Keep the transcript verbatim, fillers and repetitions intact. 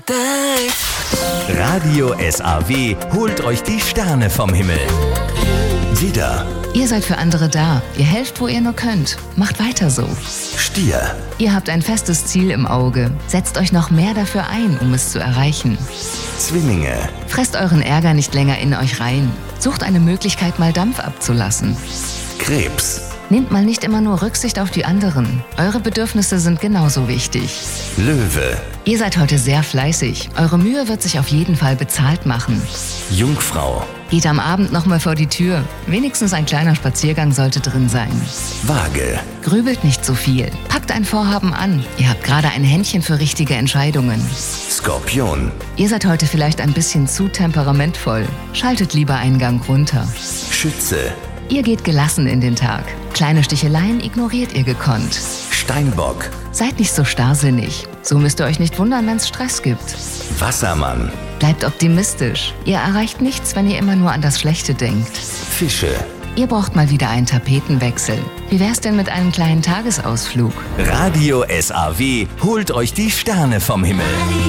Radio S A W holt euch die Sterne vom Himmel. Widder, Ihr seid für andere da. Ihr helft, wo ihr nur könnt. Macht weiter so. Stier, Ihr habt ein festes Ziel im Auge. Setzt euch noch mehr dafür ein, um es zu erreichen. Zwillinge, Fresst euren Ärger nicht länger in euch rein. Sucht eine Möglichkeit, mal Dampf abzulassen. Krebs, Nehmt mal nicht immer nur Rücksicht auf die anderen. Eure Bedürfnisse sind genauso wichtig. Löwe, Ihr seid heute sehr fleißig. Eure Mühe wird sich auf jeden Fall bezahlt machen. Jungfrau, Geht am Abend nochmal vor die Tür. Wenigstens ein kleiner Spaziergang sollte drin sein. Waage, Grübelt nicht so viel. Packt ein Vorhaben an. Ihr habt gerade ein Händchen für richtige Entscheidungen. Skorpion, Ihr seid heute vielleicht ein bisschen zu temperamentvoll. Schaltet lieber einen Gang runter. Schütze, Ihr geht gelassen in den Tag. Kleine Sticheleien ignoriert ihr gekonnt. Steinbock, Seid nicht so starrsinnig. So müsst ihr euch nicht wundern, wenn es Stress gibt. Wassermann, Bleibt optimistisch. Ihr erreicht nichts, wenn ihr immer nur an das Schlechte denkt. Fische. Ihr braucht mal wieder einen Tapetenwechsel. Wie wär's denn mit einem kleinen Tagesausflug? Radio S A W holt euch die Sterne vom Himmel.